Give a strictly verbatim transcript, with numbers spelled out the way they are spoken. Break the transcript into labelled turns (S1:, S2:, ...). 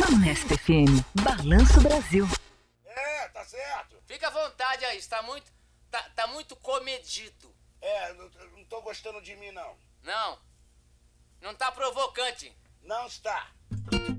S1: Na Mestre F M, Balanço Brasil.
S2: É, tá certo.
S3: Fica à vontade aí, está muito, tá, tá muito comedido.
S2: É, não, não tô gostando de mim, não.
S3: Não, não tá provocante.
S2: Não está.